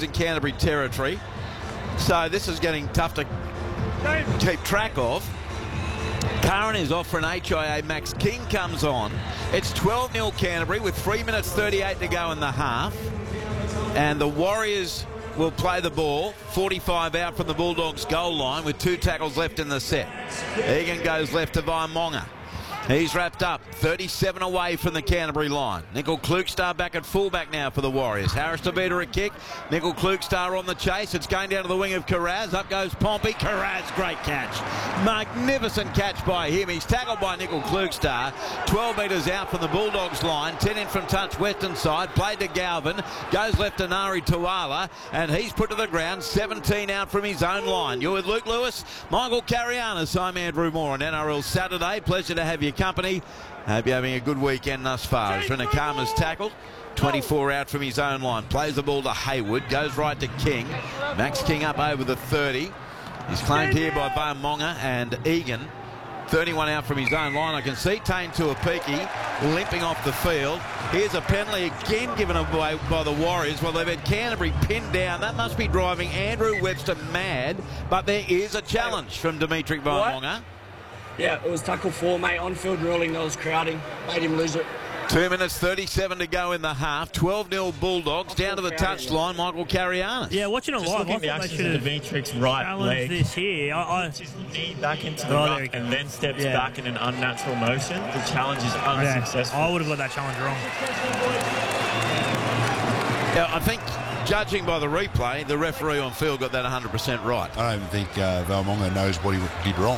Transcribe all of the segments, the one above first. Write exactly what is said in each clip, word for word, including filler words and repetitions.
in Canterbury territory. So this is getting tough to keep track of. Curran is off for an H I A. Max King comes on. It's twelve nil Canterbury with three minutes thirty-eight to go in the half. And the Warriors will play the ball. forty-five out from the Bulldogs goal line with two tackles left in the set. Egan goes left to Vaimonga. He's wrapped up, thirty-seven away from the Canterbury line. Nickel Klukstar back at fullback now for the Warriors. Harris to beat her a kick. Nickel Klukstar on the chase. It's going down to the wing of Carraz. Up goes Pompey. Carraz, great catch. Magnificent catch by him. He's tackled by Nickel Klukstar. twelve metres out from the Bulldogs line. ten in from touch western side. Played to Galvin. Goes left to Nari Tuala. And he's put to the ground. seventeen out from his own line. You're with Luke Lewis, Michael Carianis. I'm Andrew Moore on N R L Saturday. Pleasure to have you company. Hope you're having a good weekend thus far. As Renakama's tackled, twenty-four out from his own line. Plays the ball to Hayward, goes right to King. Max King up over the thirty. He's claimed here by Vaimonga and Egan. thirty-one out from his own line. I can see Tane Tuapiki limping off the field. Here's a penalty again given away by the Warriors. Well, they've had Canterbury pinned down. That must be driving Andrew Webster mad. But there is a challenge from Dimitri Vaimonga. Yeah, it was tackle four, mate. On-field ruling, that was crowding. Made him lose it. Two minutes thirty-seven to go in the half. twelve nil Bulldogs. Down to the touchline, Michael Carianis. Yeah, watching it Just live, I looking at the thought they actions should of have Dimitric's right challenged leg. this here. I, I, His knee back into the Oh, ruck there you go. and then steps Yeah. back in an unnatural motion. The challenge is yeah, unsuccessful. I would have got that challenge wrong. Yeah, I think, judging by the replay, the referee on field got that one hundred percent right. I don't think uh, Vaimonga knows what he did wrong.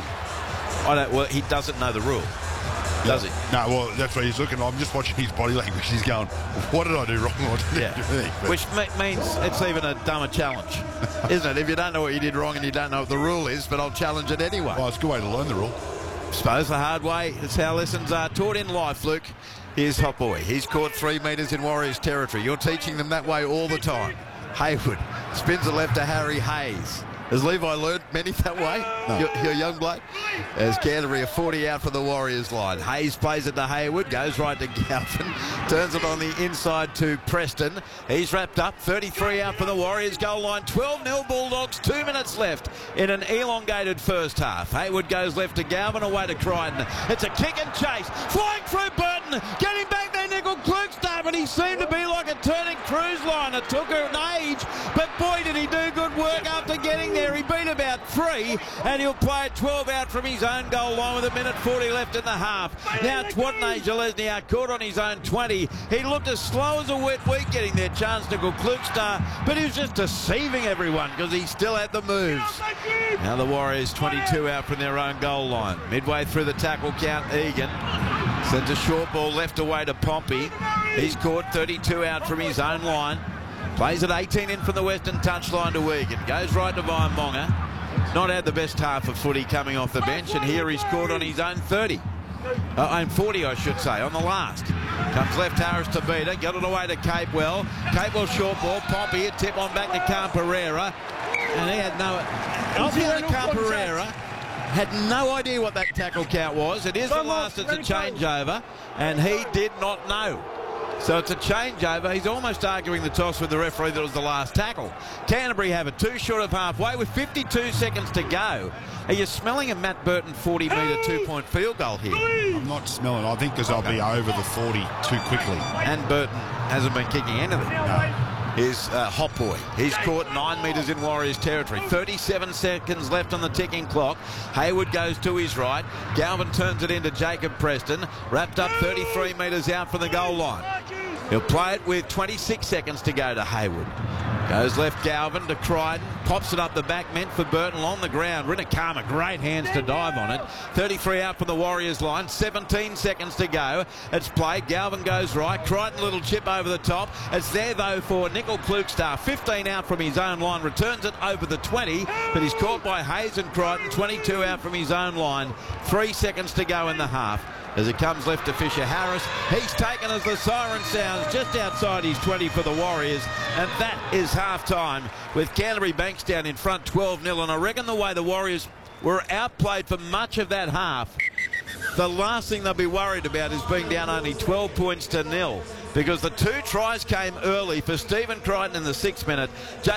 I don't, well, he doesn't know the rule, does he? No, well, that's what he's looking. I'm just watching his body language. He's going, what did I do wrong? What did Yeah. I do anything? But Which me- means it's even a dumber challenge, isn't it? If you don't know what you did wrong and you don't know what the rule is, but I'll challenge it anyway. well, it's a good way to learn the rule. I suppose the hard way is how lessons are taught in life, Luke. Here's Hot Boy. He's caught three metres in Warriors territory. You're teaching them that way all the time. Hayward spins it left to Harry Hayes. Has Levi learned many that way? No. Your, your young bloke? As Canterbury are forty out for the Warriors line. Hayes plays it to Hayward, goes right to Galvin, turns it on the inside to Preston. He's wrapped up, thirty-three out for the Warriors goal line. twelve nil Bulldogs, two minutes left in an elongated first half. Hayward goes left to Galvin, away to Crichton. It's a kick and chase, flying through Burton, getting back there, Nickel Klukstar, but he seemed to be like a turning cruise line. It took her an age, but boy did he do good work after getting there. He beat about three, and he'll play at twelve out from his own goal line with a minute forty left in the half. Now Twatney Jalesniak caught on his own twenty. He looked as slow as a wet week getting their chance to go Klukstar, but he was just deceiving everyone because he still had the moves. Now the Warriors twenty-two out from their own goal line. Midway through the tackle count, Egan sends a short ball left away to Pompey. He's caught thirty-two out from his own line. Plays at eighteen in from the western touchline to Egan. Goes right to Vaimonga. Not had the best half of footy coming off the bench, and here he's caught on his own thirty. Uh, own forty, I should say, on the last. Comes left Harris to beat it. Got it away to Capewell. Capewell short ball. Pompey, a tip on back to Camperera. And he had no... Alvaro Camperera had no idea what that tackle count was. It is the last, it's a changeover, and he did not know. So it's a changeover. He's almost arguing the toss with the referee that it was the last tackle. Canterbury have it two short of halfway with fifty-two seconds to go. Are you smelling a Matt Burton forty metre two-point field goal here? I'm not smelling. I think because I'll be over the forty too quickly. And Burton hasn't been kicking anything. No. Is uh, Hot Boy. He's caught nine metres in Warriors territory. thirty-seven seconds left on the ticking clock. Hayward goes to his right. Galvin turns it into Jacob Preston. Wrapped up thirty-three metres out from the goal line. He'll play it with twenty-six seconds to go to Hayward. Goes left Galvin to Crichton. Pops it up the back, meant for Burton on the ground. Rinakama, great hands to dive on it. thirty-three out from the Warriors line. seventeen seconds to go. It's played. Galvin goes right. Crichton, little chip over the top. It's there, though, for Nickel Klukstar. fifteen out from his own line. Returns it over the twenty, but he's caught by Hayes and Crichton. twenty-two out from his own line. Three seconds to go in the half. As it comes left to Fisher Harris. He's taken as the siren sounds just outside his twenty for the Warriors. And that is half-time with Canterbury Bankstown in front twelve nil. And I reckon the way the Warriors were outplayed for much of that half, the last thing they'll be worried about is being down only twelve points to nil. Because the two tries came early for Stephen Crichton in the sixth minute.